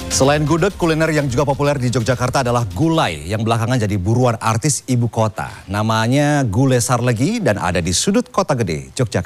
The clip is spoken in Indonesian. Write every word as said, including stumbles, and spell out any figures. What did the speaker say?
Selain gudeg, kuliner yang juga populer di Yogyakarta adalah gulai yang belakangan jadi buruan artis ibu kota. Namanya Gulai Sarlegi dan ada di sudut Kota Gede, Yogyakarta.